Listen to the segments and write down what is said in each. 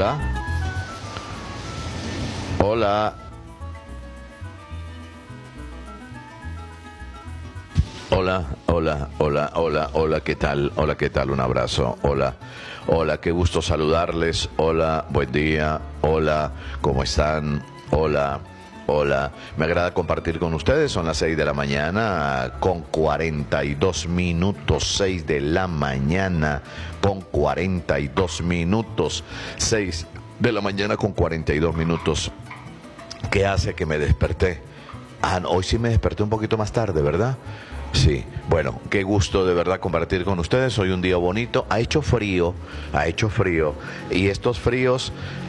Hola. Hola. Hola, hola, hola, hola, hola, ¿qué tal? Hola, ¿qué tal? Un abrazo. Hola, hola, qué gusto saludarles. Hola, buen día. Hola, ¿cómo están? Hola, hola. Me agrada compartir con ustedes. Son las 6 de la mañana con 42 minutos. 6 de la mañana con 42 minutos. 6 de la mañana con 42 minutos. ¿Qué hace que me desperté? Hoy sí me desperté un poquito más tarde, ¿verdad? Sí, bueno, qué gusto de verdad compartir con ustedes. Hoy un día bonito, ha hecho frío, y estos fríos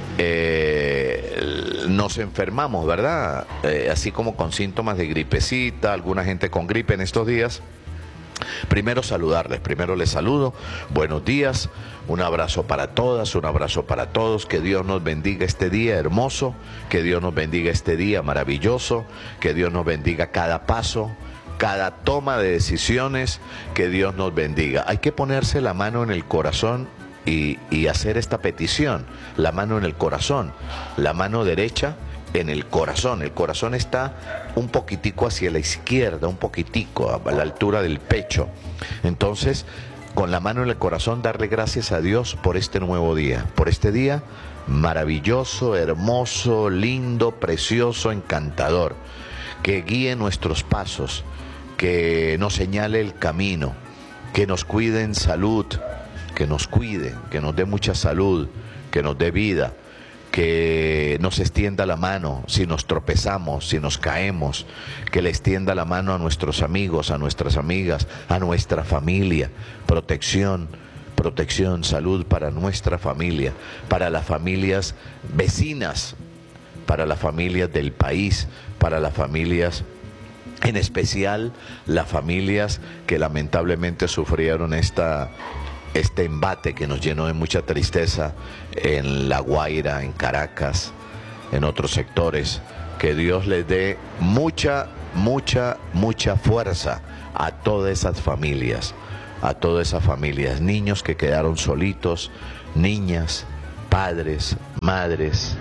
nos enfermamos, ¿verdad? Así como con síntomas de gripecita, alguna gente con gripe en estos días. Primero saludarles, primero les saludo, buenos días, un abrazo para todas, un abrazo para todos, que Dios nos bendiga este día hermoso, que Dios nos bendiga este día maravilloso, que Dios nos bendiga cada paso, cada toma de decisiones, que Dios nos bendiga. Hay que ponerse la mano en el corazón y hacer esta petición, la mano en el corazón, la mano derecha en el corazón está un poquitico hacia la izquierda, un poquitico a la altura del pecho. Entonces, con la mano en el corazón, darle gracias a Dios por este nuevo día, por este día maravilloso, hermoso, lindo, precioso, encantador, que guíe nuestros pasos, que nos señale el camino, que nos cuide en salud, que nos cuide, que nos dé mucha salud, que nos dé vida, que nos extienda la mano si nos tropezamos, si nos caemos, que le extienda la mano a nuestros amigos, a nuestras amigas, a nuestra familia. Protección, protección, salud para nuestra familia, para las familias vecinas, para las familias del país, para las familias, en especial las familias que lamentablemente sufrieron este embate que nos llenó de mucha tristeza en La Guaira, en Caracas, en otros sectores. Que Dios les dé mucha, mucha, mucha fuerza a todas esas familias, niños que quedaron solitos, niñas, padres, madres,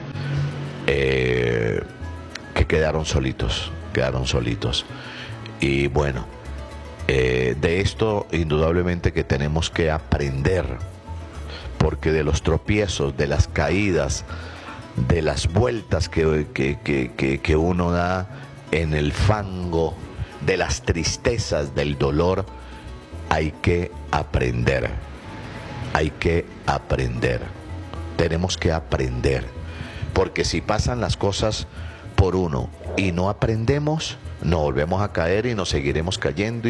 que quedaron solitos. Y bueno, de esto indudablemente que tenemos que aprender, porque de los tropiezos, de las caídas, de las vueltas que uno da en el fango, de las tristezas, del dolor, hay que aprender, tenemos que aprender, porque si pasan las cosas por uno y no aprendemos, nos volvemos a caer y nos seguiremos cayendo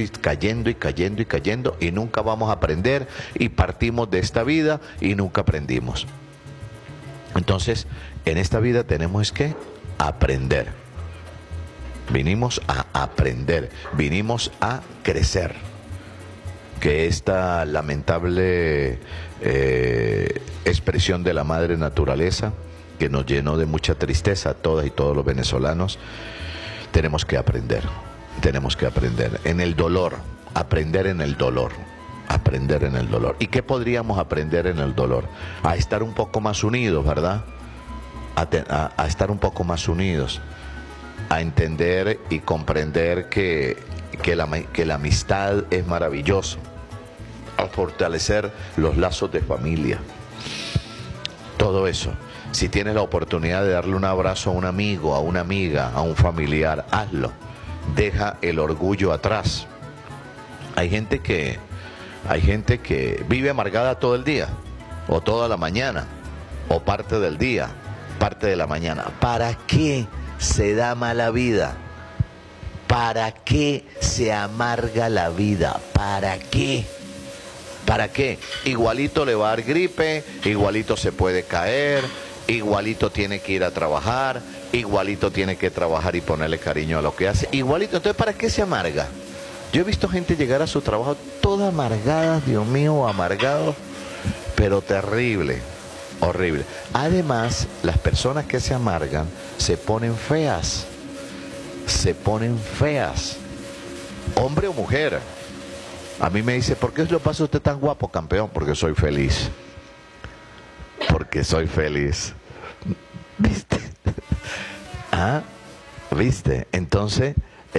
y nunca vamos a aprender, y partimos de esta vida y nunca aprendimos. Entonces, en esta vida tenemos que aprender. Vinimos a aprender, vinimos a crecer. Que esta lamentable expresión de la madre naturaleza, que nos llenó de mucha tristeza a todas y todos los venezolanos, tenemos que aprender en el dolor, aprender en el dolor. ¿Y qué podríamos aprender en el dolor? A estar un poco más unidos, ¿verdad? A estar un poco más unidos, a entender y comprender que la amistad es maravilloso, a fortalecer los lazos de familia, todo eso. Si tienes la oportunidad de darle un abrazo a un amigo, a una amiga, a un familiar, hazlo. Deja el orgullo atrás. Hay gente que vive amargada todo el día, o toda la mañana, o parte del día, parte de la mañana. ¿Para qué se da mala vida? ¿Para qué se amarga la vida? ¿Para qué? ¿Para qué? Igualito le va a dar gripe, igualito se puede caer, igualito tiene que ir a trabajar, igualito tiene que trabajar y ponerle cariño a lo que hace, igualito. Entonces, ¿para qué se amarga? Yo he visto gente llegar a su trabajo toda amargada, Dios mío, amargado, pero terrible, horrible. Además, las personas que se amargan se ponen feas, hombre o mujer. A mí me dice, ¿por qué lo pasa usted tan guapo, campeón? Porque soy feliz. porque soy feliz. ¿Viste? ¿Ah? ¿Viste? Entonces,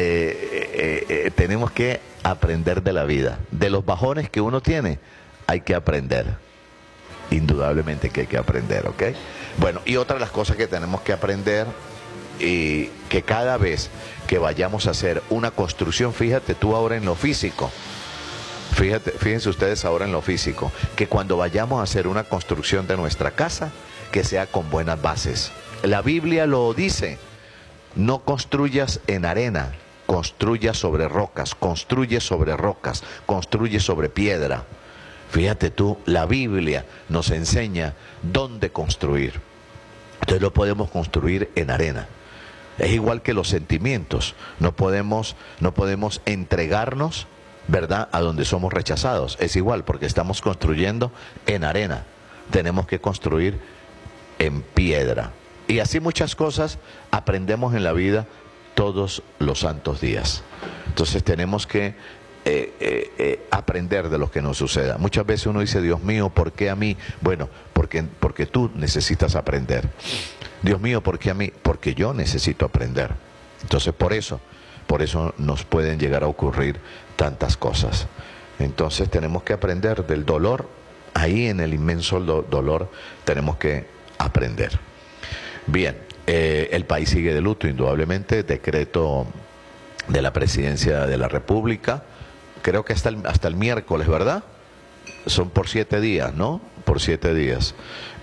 tenemos que aprender de la vida. De los bajones que uno tiene, hay que aprender. Indudablemente que hay que aprender, ¿ok? Bueno, y otra de las cosas que tenemos que aprender, y que cada vez que vayamos a hacer una construcción, fíjate tú ahora en lo físico, fíjense ustedes ahora en lo físico, que cuando vayamos a hacer una construcción de nuestra casa, que sea con buenas bases. La Biblia lo dice, no construyas en arena, construya sobre rocas, construye sobre rocas, construye sobre piedra. Fíjate tú, la Biblia nos enseña dónde construir. Entonces no podemos construir en arena. Es igual que los sentimientos, no podemos entregarnos, ¿verdad?, a donde somos rechazados. Es igual, porque estamos construyendo en arena. Tenemos que construir en piedra. Y así muchas cosas aprendemos en la vida todos los santos días. Entonces tenemos que aprender de lo que nos suceda. Muchas veces uno dice, Dios mío, ¿por qué a mí? Bueno, porque tú necesitas aprender. Dios mío, ¿por qué a mí? Porque yo necesito aprender. Entonces por eso nos pueden llegar a ocurrir tantas cosas. Entonces tenemos que aprender del dolor. Ahí en el inmenso dolor tenemos que aprender. Bien, el país sigue de luto, indudablemente. Decreto de la Presidencia de la República, creo que hasta el miércoles, ¿verdad? Son por 7 días, ¿no? Por 7 días.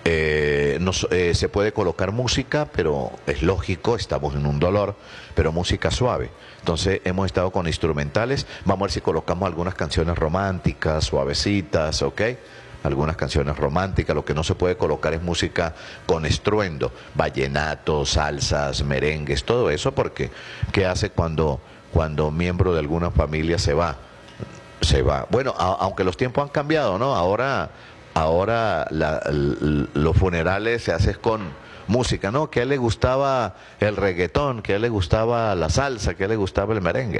Se puede colocar música, pero es lógico, estamos en un dolor, pero música suave. Entonces hemos estado con instrumentales. Vamos a ver si colocamos algunas canciones románticas, suavecitas, ¿ok? Algunas canciones románticas. Lo que no se puede colocar es música con estruendo, vallenatos, salsas, merengues, todo eso, porque ¿qué hace cuando miembro de alguna familia se va? Bueno, aunque los tiempos han cambiado, ¿no? Ahora los funerales se hacen con música, ¿no? Que a él le gustaba el reggaetón, que a él le gustaba la salsa, que a él le gustaba el merengue.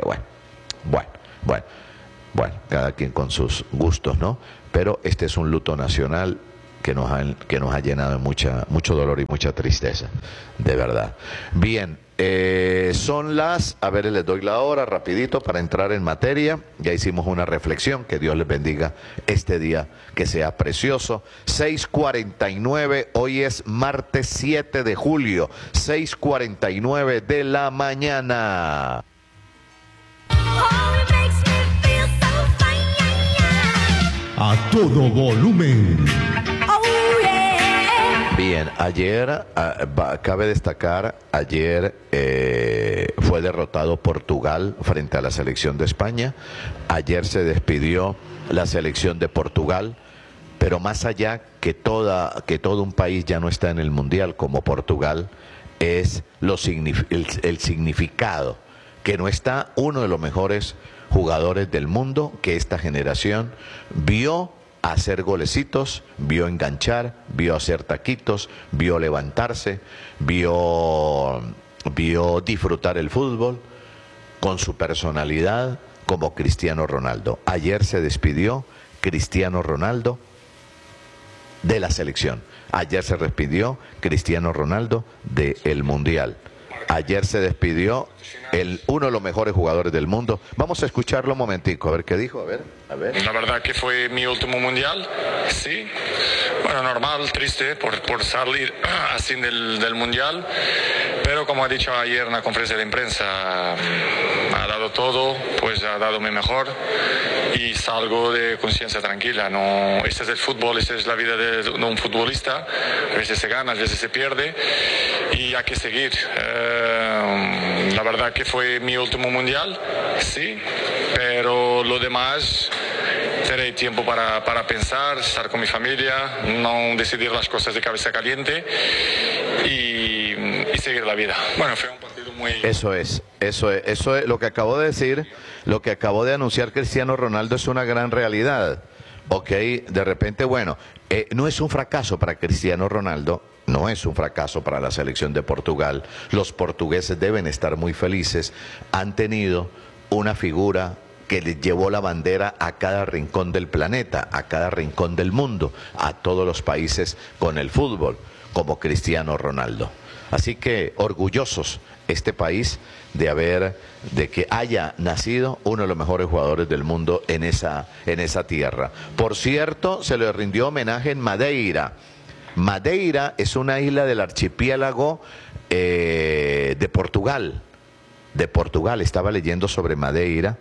Bueno, cada quien con sus gustos, ¿no? Pero este es un luto nacional que nos ha llenado de mucho dolor y mucha tristeza, de verdad. Bien, son a ver, les doy la hora rapidito para entrar en materia. Ya hicimos una reflexión, que Dios les bendiga este día, que sea precioso. 6:49, hoy es martes 7 de julio, 6:49 de la mañana. A todo volumen. Bien, ayer, cabe destacar, ayer fue derrotado Portugal frente a la selección de España. Ayer se despidió la selección de Portugal, pero más allá que todo un país ya no está en el Mundial como Portugal, es el significado, que no está uno de los mejores jugadores del mundo, que esta generación vio hacer golecitos, vio enganchar, vio hacer taquitos, vio levantarse, vio disfrutar el fútbol con su personalidad, como Cristiano Ronaldo. Ayer se despidió Cristiano Ronaldo de la selección. Ayer se despidió Cristiano Ronaldo del Mundial. Ayer se despidió uno de los mejores jugadores del mundo. Vamos a escucharlo un momentico, a ver qué dijo, a ver. La verdad que fue mi último mundial, sí. Bueno, normal, triste por salir así del mundial, pero como ha dicho ayer en la conferencia de prensa, ha dado todo, pues ha dado mi mejor y salgo de conciencia tranquila. No, este es el fútbol, esta es la vida de un futbolista. A veces se gana, a veces se pierde y hay que seguir. La verdad que fue mi último mundial, sí, pero lo demás tendré tiempo para pensar, estar con mi familia, no decidir las cosas de cabeza caliente y seguir la vida. Bueno, fue un partido muy... Eso es lo que acabo de decir, lo que acabó de anunciar Cristiano Ronaldo es una gran realidad. Ok, de repente, bueno, no es un fracaso para Cristiano Ronaldo, no es un fracaso para la selección de Portugal. Los portugueses deben estar muy felices, han tenido una figura que le llevó la bandera a cada rincón del planeta, a cada rincón del mundo, a todos los países con el fútbol, como Cristiano Ronaldo. Así que orgullosos este país de que haya nacido uno de los mejores jugadores del mundo en esa tierra. Por cierto, se le rindió homenaje en Madeira. Madeira es una isla del archipiélago de Portugal. Estaba leyendo sobre Madeira,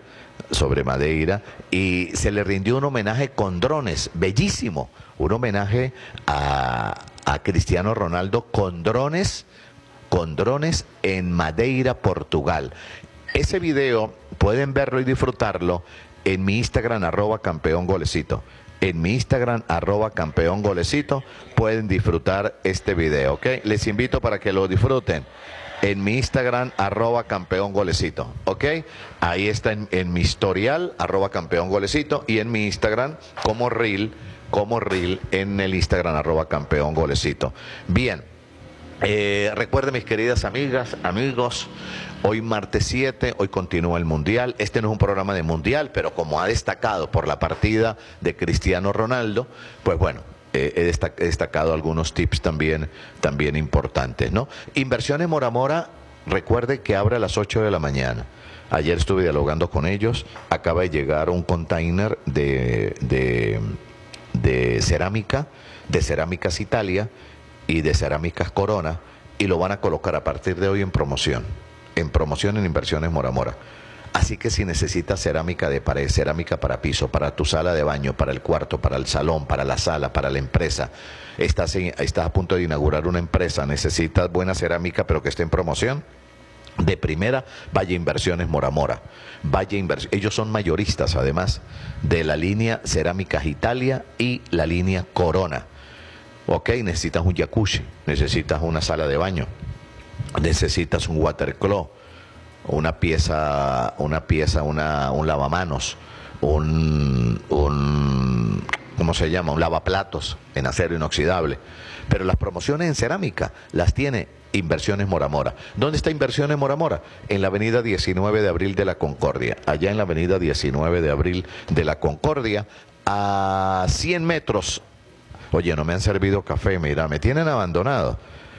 y se le rindió un homenaje con drones, bellísimo, un homenaje a Cristiano Ronaldo con drones en Madeira, Portugal. Ese video pueden verlo y disfrutarlo en mi Instagram @campeongolecito. En mi Instagram @campeongolecito pueden disfrutar este video, ¿ok? Les invito para que lo disfruten. En mi Instagram @campeongolecito, ¿ok? Ahí está en mi historial @campeongolecito, y en mi Instagram como reel en el Instagram @campeongolecito. Bien. Recuerden, mis queridas amigas, amigos, hoy martes 7, hoy continúa el Mundial. Este no es un programa de Mundial, pero como ha destacado por la partida de Cristiano Ronaldo, pues bueno, he destacado algunos tips también importantes, ¿no? Inversiones Mora Mora, recuerde que abre a las 8 de la mañana. Ayer estuve dialogando con ellos, acaba de llegar un container de cerámica, de Cerámicas Italia y de Cerámicas Corona, y lo van a colocar a partir de hoy en promoción en Inversiones Mora Mora. Así que si necesitas cerámica de pared, cerámica para piso, para tu sala de baño, para el cuarto, para el salón, para la sala, para la empresa, estás a punto de inaugurar una empresa, necesitas buena cerámica pero que esté en promoción, de primera, vaya Inversiones Mora Mora. Ellos son mayoristas además de la línea Cerámicas Italia y la línea Corona. Ok, necesitas un jacuzzi, necesitas una sala de baño, necesitas un watercloak, un lavamanos, ¿cómo se llama? Un lavaplatos en acero inoxidable. Pero las promociones en cerámica las tiene Inversiones Mora Mora. ¿Dónde está Inversiones Mora Mora? En la avenida 19 de Abril de la Concordia. Allá en la avenida 19 de Abril de la Concordia, a 100 metros. Oye, no me han servido café, mira, me tienen abandonado.